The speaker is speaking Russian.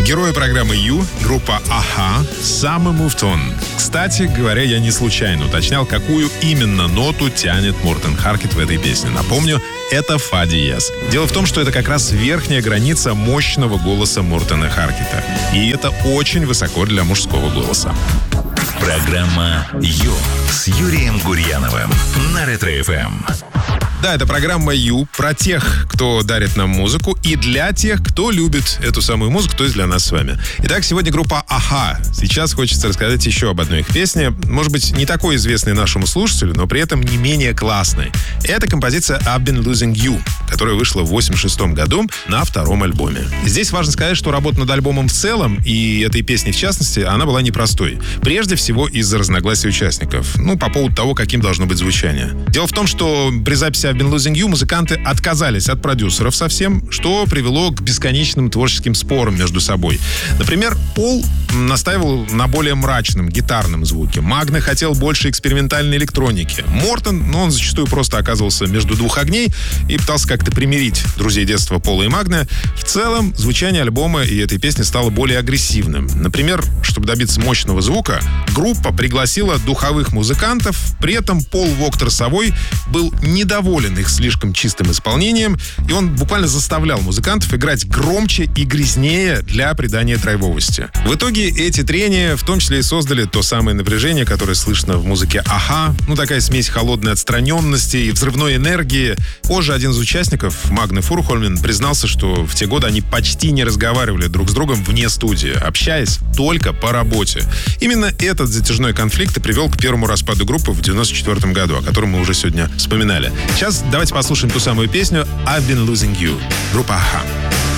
Герои программы «Ю», группа «Аха», «Summer Moved On». Кстати говоря, я не случайно уточнял, какую именно ноту тянет Мортен Харкет в этой песне. Напомню, это фа диез. Дело в том, что это как раз верхняя граница мощного голоса Мортена Харкета. И это очень высоко для мужского голоса. Программа «Ю» с Юрием Гурьяновым на Ретро-ФМ. Да, это программа «Ю» про тех, кто дарит нам музыку, и для тех, кто любит эту самую музыку, то есть для нас с вами. Итак, сегодня группа «Аха». Сейчас хочется рассказать еще об одной их песне. Может быть, не такой известной нашему слушателю, но при этом не менее классной. Это композиция «I've Been Losing You», которая вышла в 1986 году на втором альбоме. Здесь важно сказать, что работа над альбомом в целом, и этой песней в частности, она была непростой. Прежде всего из-за разногласий участников. По поводу того, каким должно быть звучание. Дело в том, что при записи «I've Been Losing You» музыканты отказались от продюсеров совсем, что привело к бесконечным творческим спорам между собой. Например, Пол настаивал на более мрачном гитарном звуке. Магне хотел больше экспериментальной электроники. Мортен, он зачастую просто оказывался между двух огней и пытался как-то примирить друзей детства Пола и Магне. В целом, звучание альбома и этой песни стало более агрессивным. Например, чтобы добиться мощного звука, группа пригласила духовых музыкантов, при этом Пол Воктор-Совой был недоволен их слишком чистым исполнением, и он буквально заставлял музыкантов играть громче и грязнее для придания драйвовости. В итоге эти трения в том числе и создали то самое напряжение, которое слышно в музыке «Аха». Такая смесь холодной отстраненности и взрывной энергии. Позже один из участников, Магне Фурхольмен, признался, что в те годы они почти не разговаривали друг с другом вне студии, общаясь только по работе. Именно этот затяжной конфликт и привел к первому распаду группы в 1994 году, о котором мы уже сегодня вспоминали. Сейчас давайте послушаем ту самую песню «I've Been Losing You». Группа «Аха».